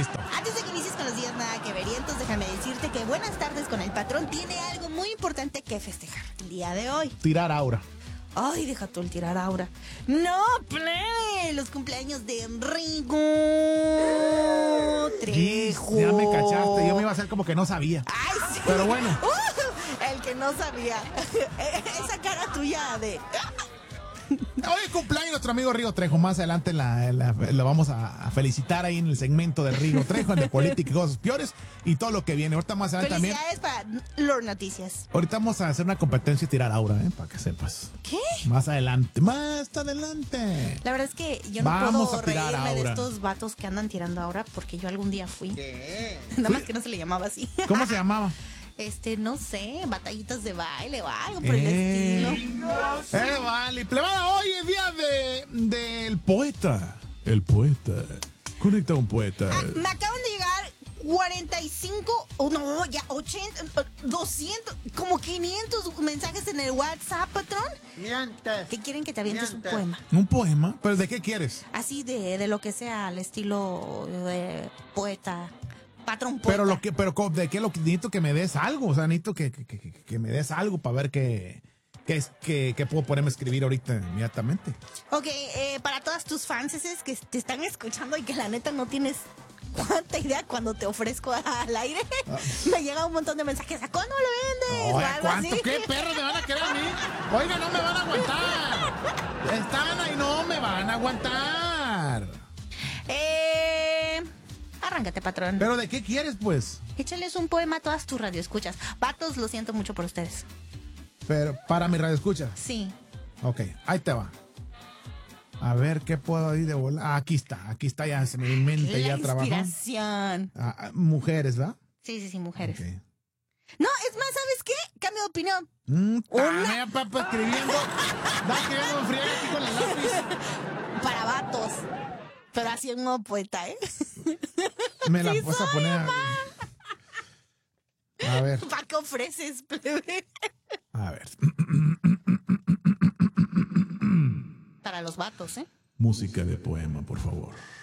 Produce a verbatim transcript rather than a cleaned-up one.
listo. Antes de que inicies con los días nada que verientos, déjame decirte que Buenas tardes con el patrón tiene algo muy importante que festejar el día de hoy. Tirar aura. Ay, deja tú el tirar aura. No, plebe, los cumpleaños de Enrico Trejo. Gis, ya me cachaste, yo me iba a hacer como que no sabía. Ay, sí. Pero bueno. Uh, el que no sabía. Esa cara tuya de... Hoy es cumpleaños nuestro amigo Rigo Trejo. Más adelante la, la, lo vamos a, a felicitar ahí en el segmento de Rigo Trejo, en de política y cosas peores y todo lo que viene. Ahorita más adelante también. Felicidades para Lord Noticias. Ahorita vamos a hacer una competencia y tirar aura, ¿eh? Para que sepas. ¿Qué? Más adelante, más adelante. La verdad es que yo no Vamos puedo a tirar reírme aura. de estos vatos que andan tirando aura porque yo algún día fui. ¿Qué? Nada más que no se le llamaba así. ¿Cómo se llamaba? Este, no sé, batallitas de baile o algo por Eh. el estilo. Eh, vale. Plebada, hoy es día de del poeta. El poeta. Conecta a un poeta. Ah, me acaban de llegar cuarenta y cinco, o oh, no, ya ochenta, doscientos, como quinientos mensajes en el WhatsApp, patrón. Mientes. Que quieren que te avientes un Mientes. poema. ¿Un poema? ¿Pero de qué quieres? Así de, de lo que sea, al estilo de poeta. Patrón poeta. Pero lo que, pero co- de qué lo que necesito que me des algo, o sea, necesito que, que, que, que me des algo para ver qué, qué es, qué, qué puedo ponerme a escribir ahorita inmediatamente. Ok, eh, para todas tus fans que te están escuchando y que la neta no tienes cuánta idea cuando te ofrezco al aire, Ah. me llega un montón de mensajes. ¿A cuándo lo vendes? Oye, o algo ¿cuánto? así. ¿Qué perros me van a querer a mí? Oiga, no me van a aguantar. Están ahí, no me van a aguantar. Eh, arráncate, patrón. ¿Pero de qué quieres, pues? Échales un poema a todas tus radioescuchas. Vatos, lo siento mucho por ustedes. Pero para mi radio escucha. Sí. Ok, ahí te va. A ver qué puedo ir de volar. Ah, aquí está, aquí está ya, se me mente La ya trabajó. inspiración. Ah, ah, mujeres, ¿verdad? Sí, sí, sí, mujeres. Ok. No, es más, ¿sabes qué? Cambio de opinión. Mm, Una- tame, papá, escribiendo. Da escribiendo en friega aquí con el lápiz. Para vatos. Pero así en modo poeta, ¿eh? Me la Sí vas a soy, poner. A ver, ¿Para qué ofreces, plebe? a ver. Para los vatos, ¿eh? Música de poema, por favor.